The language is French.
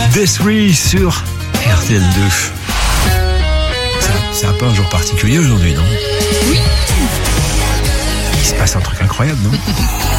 Death sur RTL2. C'est un peu un jour particulier aujourd'hui, non? Oui. Il se passe un truc incroyable, non?